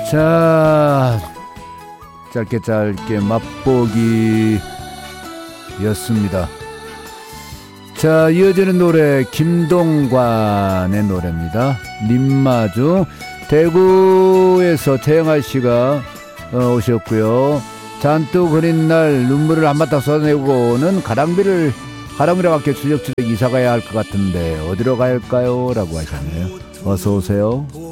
자, 짧게 맛보기였습니다. 자, 이어지는 노래 김동관의 노래입니다. 님마주. 대구에서 태영아 씨가 오셨고요. 잔뜩 흐린 날 눈물을 한바탕 쏟아내고는 가랑비를 밖에 추적추적 이사 가야 할 것 같은데 어디로 갈까요? 라고 하셨네요. 어서 오세요.